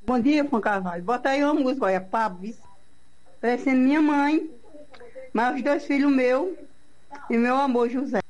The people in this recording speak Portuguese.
Bom dia, Juan Carvalho. Bota aí uma música, olha, Pablo, parecendo minha mãe, mas os dois filhos meus e meu amor, José.